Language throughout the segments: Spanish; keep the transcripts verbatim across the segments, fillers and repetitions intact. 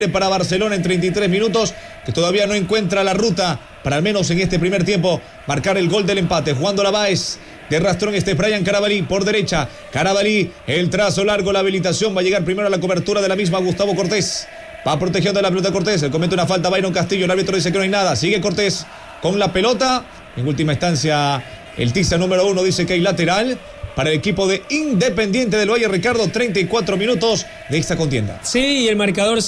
para Barcelona en treinta y tres minutos, que todavía no encuentra la ruta para al menos en este primer tiempo marcar el gol del empate. Jugando la Báez de rastrón, este Brian Carabalí por derecha. Carabalí, el trazo largo, la habilitación, va a llegar primero a la cobertura de la misma Gustavo Cortés. Va protegiendo la pelota Cortés, él comete una falta Byron Castillo, el árbitro dice que no hay nada. Sigue Cortés con la pelota. En última instancia, el tiza número uno dice que hay lateral para el equipo de Independiente del Valle. Ricardo, treinta y cuatro minutos de esta contienda. Sí, y el marcador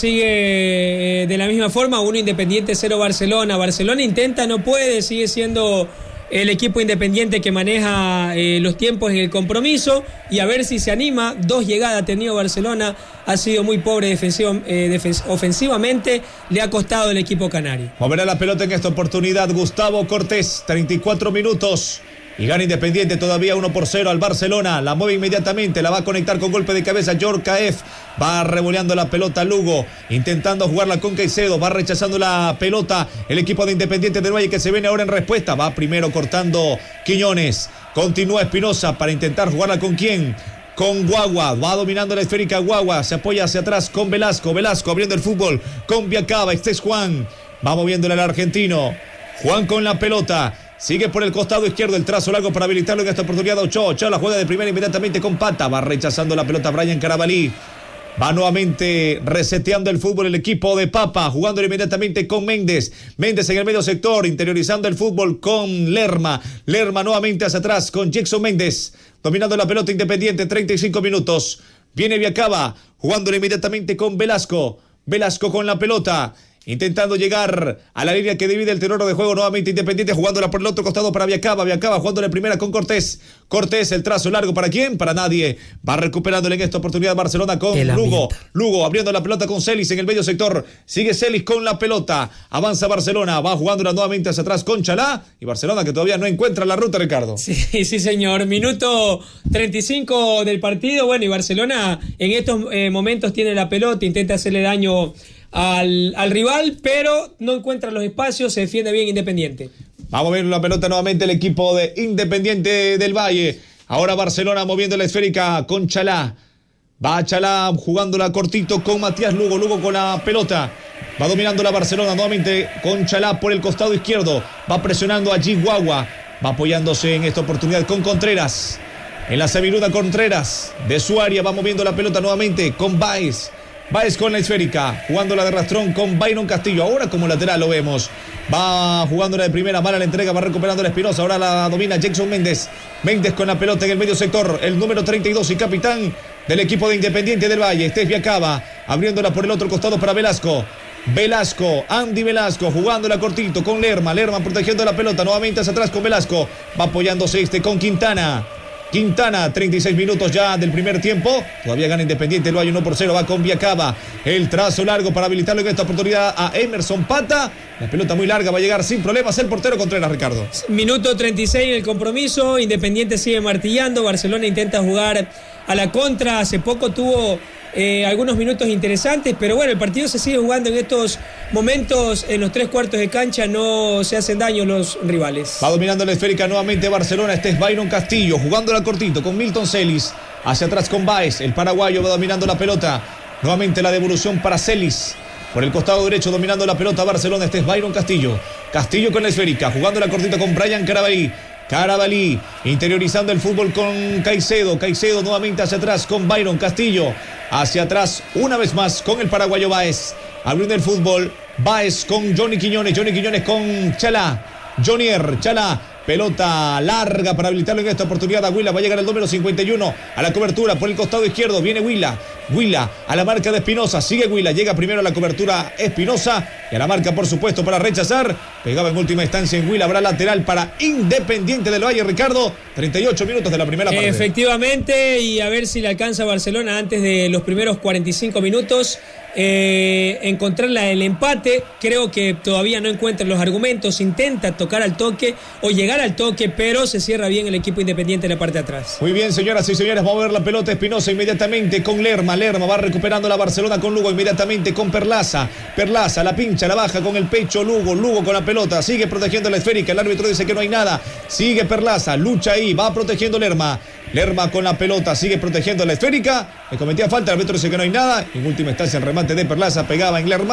sigue de la misma forma, uno Independiente, cero Barcelona. Barcelona intenta, no puede, sigue siendo el equipo Independiente que maneja eh, los tiempos en el compromiso, y a ver si se anima. Dos llegadas ha tenido Barcelona, ha sido muy pobre defensivo, eh, defens- ofensivamente, le ha costado el equipo canario. Moverá la pelota en esta oportunidad Gustavo Cortés, treinta y cuatro minutos. Y gana Independiente todavía uno por cero al Barcelona. La mueve inmediatamente, la va a conectar con golpe de cabeza Yorkaev. Va revoleando la pelota Lugo, intentando jugarla con Caicedo. Va rechazando la pelota el equipo de Independiente del Valle, que se viene ahora en respuesta. Va primero cortando Quiñones. Continúa Espinosa para intentar jugarla con quién. Con Guagua, va dominando la esférica Guagua. Se apoya hacia atrás con Velasco. Velasco abriendo el fútbol con Viacaba. Este es Juan. Va moviéndole al argentino. Juan con la pelota. Sigue por el costado izquierdo, el trazo largo para habilitarlo en esta oportunidad. Ochoa, Ochoa la juega de primera inmediatamente con Pata. Va rechazando la pelota Brian Carabalí. Va nuevamente reseteando el fútbol el equipo de Papa, jugando inmediatamente con Méndez. Méndez en el medio sector, interiorizando el fútbol con Lerma. Lerma nuevamente hacia atrás con Jackson Méndez. Dominando la pelota Independiente, treinta y cinco minutos. Viene Viacaba, jugándole inmediatamente con Velasco. Velasco con la pelota, intentando llegar a la línea que divide el terreno de juego. Nuevamente Independiente jugándola por el otro costado para Viacaba. Viacaba jugándole primera con Cortés. Cortés, el trazo largo para quién, para nadie. Va recuperándole en esta oportunidad Barcelona con el Lugo. Ambiente. Lugo abriendo la pelota con Celis en el medio sector. Sigue Celis con la pelota. Avanza Barcelona. Va jugándola nuevamente hacia atrás con Chalá. Y Barcelona que todavía no encuentra la ruta, Ricardo. Sí, sí señor. Minuto treinta y cinco del partido. Bueno, y Barcelona en estos eh, momentos tiene la pelota. Intenta hacerle daño Al, al rival, pero no encuentra los espacios, se defiende bien Independiente. Vamos a ver la pelota nuevamente el equipo de Independiente del Valle. Ahora Barcelona moviendo la esférica con Chalá. Va Chalá jugándola cortito con Matías Lugo. Lugo con la pelota. Va dominando la Barcelona nuevamente con Chalá por el costado izquierdo. Va presionando allí Guagua. Va apoyándose en esta oportunidad con Contreras. En la semiluda Contreras de su área va moviendo la pelota nuevamente con Baez. Baez con la esférica, jugándola de rastrón con Byron Castillo. Ahora como lateral lo vemos. Va jugándola de primera, mala la entrega, va recuperando la Espinosa. Ahora la domina Jackson Méndez. Méndez con la pelota en el medio sector. El número treinta y dos y capitán del equipo de Independiente del Valle. Este es Viacaba, abriéndola por el otro costado para Velasco. Velasco, Andy Velasco, jugándola cortito con Lerma. Lerma protegiendo la pelota, nuevamente hacia atrás con Velasco. Va apoyándose este con Quintana. Quintana, treinta y seis minutos ya del primer tiempo. Todavía gana Independiente, lo hay uno por cero. Va con Viacaba. El trazo largo para habilitarlo en esta oportunidad a Emerson Pata. La pelota muy larga, va a llegar sin problemas el portero Contreras, Ricardo. Minuto treinta y seis en el compromiso. Independiente sigue martillando. Barcelona intenta jugar a la contra. Hace poco tuvo eh, algunos minutos interesantes, pero bueno, el partido se sigue jugando en estos momentos. En los tres cuartos de cancha no se hacen daño los rivales. Va dominando la esférica nuevamente Barcelona. Este es Byron Castillo, jugándola cortito con Milton Celis. Hacia atrás con Baez. El paraguayo va dominando la pelota. Nuevamente la devolución para Celis. Por el costado derecho dominando la pelota Barcelona. Este es Byron Castillo. Castillo con la esférica, jugándola cortita con Brian Carabalí. Carabalí interiorizando el fútbol con Caicedo. Caicedo nuevamente hacia atrás con Byron Castillo. Hacia atrás una vez más con el paraguayo Baez. Abriendo el fútbol. Baez con Johnny Quiñones. Johnny Quiñones con Chalá. Jonier Chalá. Pelota larga para habilitarlo en esta oportunidad a Huila. Va a llegar el número cincuenta y uno a la cobertura por el costado izquierdo. Viene Huila. Huila a la marca de Espinosa. Sigue Huila. Llega primero a la cobertura Espinosa. Y a la marca, por supuesto, para rechazar. Pegaba en última instancia en Huila. Habrá lateral para Independiente del Valle, Ricardo. treinta y ocho minutos de la primera parte. Efectivamente. Y a ver si le alcanza a Barcelona antes de los primeros cuarenta y cinco minutos. Eh, encontrarla el empate. Creo que todavía no encuentra los argumentos. Intenta tocar al toque o llegar al toque, pero se cierra bien el equipo Independiente en la parte de atrás. Muy bien, señoras y señores, vamos a ver la pelota Espinosa inmediatamente con Lerma. Lerma va recuperando la Barcelona con Lugo inmediatamente con Perlaza. Perlaza la pincha, la baja con el pecho Lugo. Lugo con la pelota, sigue protegiendo la esférica. El árbitro dice que no hay nada. Sigue Perlaza, lucha ahí, va protegiendo Lerma. Lerma con la pelota, sigue protegiendo la esférica. Le cometía falta, el árbitro dice que no hay nada. En última instancia el remate de Perlaza pegaba en Lerma.